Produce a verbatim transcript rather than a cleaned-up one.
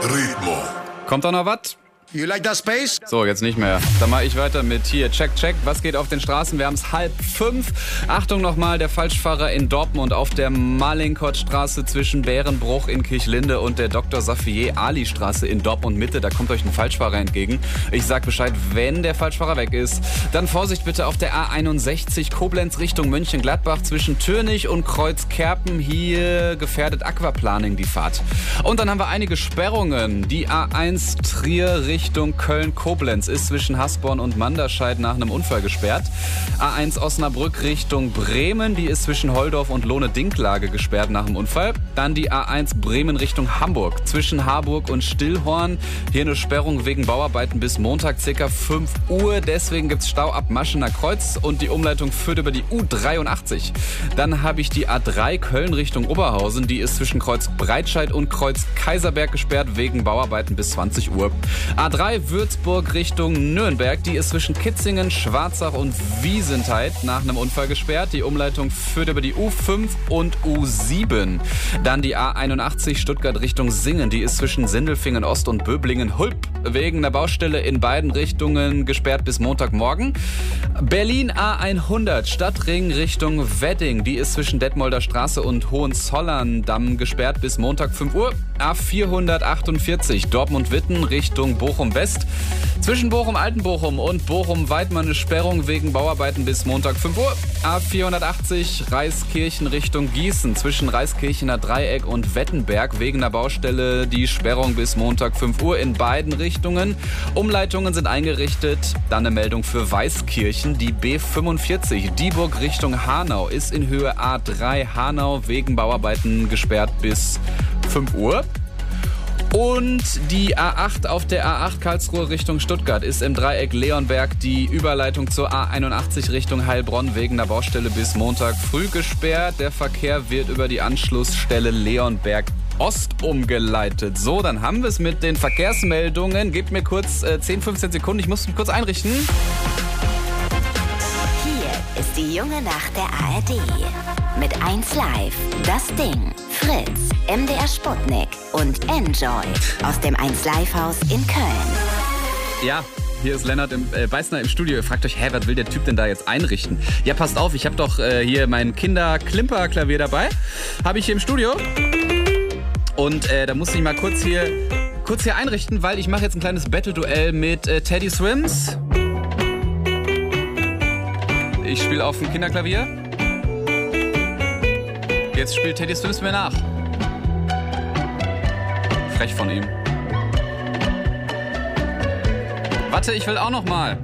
Ritmo. Kommt da noch was? You like that space? So, jetzt nicht mehr. Dann mache ich weiter mit hier. Check, check. Was geht auf den Straßen? Wir haben es halb fünf. Achtung nochmal, der Falschfahrer in Dortmund auf der Mallinckrodtstraße zwischen Bärenbruch in Kirchlinde und der Doktor Safier Ali Straße in Dortmund Mitte. Da kommt euch ein Falschfahrer entgegen. Ich sag Bescheid, wenn der Falschfahrer weg ist. Dann Vorsicht bitte auf der A einundsechzig Koblenz Richtung Mönchengladbach zwischen Türnich und Kreuzkerpen. Hier gefährdet Aquaplaning die Fahrt. Und dann haben wir einige Sperrungen. Die A eins Trier Richtung Richtung Köln-Koblenz ist zwischen Hasborn und Manderscheid nach einem Unfall gesperrt. A eins Osnabrück Richtung Bremen, die ist zwischen Holdorf und Lohne-Dinklage gesperrt nach dem Unfall. Dann die A eins Bremen Richtung Hamburg, zwischen Harburg und Stillhorn. Hier eine Sperrung wegen Bauarbeiten bis Montag ca. fünf Uhr. Deswegen gibt's Stau ab Maschener Kreuz und die Umleitung führt über die U dreiundachtzig. Dann habe ich die A drei Köln Richtung Oberhausen, die ist zwischen Kreuz Breitscheid und Kreuz Kaiserberg gesperrt wegen Bauarbeiten bis zwanzig Uhr. A drei Würzburg Richtung Nürnberg, die ist zwischen Kitzingen, Schwarzach und Wiesentheit nach einem Unfall gesperrt. Die Umleitung führt über die U fünf und U sieben. Dann die A einundachtzig Stuttgart Richtung Singen, die ist zwischen Sindelfingen Ost und Böblingen-Hulp wegen einer Baustelle in beiden Richtungen gesperrt bis Montagmorgen. Berlin A hundert Stadtring Richtung Wedding, die ist zwischen Detmolder Straße und Hohenzollern-Damm gesperrt bis Montag fünf Uhr. A vierhundertachtundvierzig Dortmund-Witten Richtung Bochum West. Zwischen Bochum-Altenbochum und Bochum-Weidmann eine Sperrung wegen Bauarbeiten bis Montag fünf Uhr. A vierhundertachtzig Reiskirchen Richtung Gießen. Zwischen Reiskirchener Dreieck und Wettenberg wegen einer Baustelle die Sperrung bis Montag fünf Uhr in beiden Richtungen. Umleitungen sind eingerichtet. Dann eine Meldung für Weißkirchen. Die B fünfundvierzig Dieburg Richtung Hanau ist in Höhe A drei Hanau wegen Bauarbeiten gesperrt bis fünf Uhr. Und die A acht auf der A acht Karlsruhe Richtung Stuttgart ist im Dreieck Leonberg die Überleitung zur A einundachtzig Richtung Heilbronn wegen der Baustelle bis Montag früh gesperrt. Der Verkehr wird über die Anschlussstelle Leonberg Ost umgeleitet. So, dann haben wir es mit den Verkehrsmeldungen. Gebt mir kurz äh, zehn, fünfzehn Sekunden. Ich muss mich kurz einrichten. Hier ist die junge Nacht der A R D. Mit eins Live, das Ding, Fritz, M D R Sputnik und Enjoy aus dem eins Live Haus in Köln. Ja, hier ist Lennart im, äh, Beißner im Studio. Ihr fragt euch, hä, was will der Typ denn da jetzt einrichten? Ja, passt auf, ich habe doch äh, hier mein Kinder-Klimper-Klavier dabei. Habe ich hier im Studio. Und äh, da muss ich mal kurz hier, kurz hier einrichten, weil ich mache jetzt ein kleines Battle-Duell mit äh, Teddy Swims. Ich spiele auf dem Kinderklavier. Jetzt spielt Teddy Swims mir nach. Frech von ihm. Warte, ich will auch noch mal.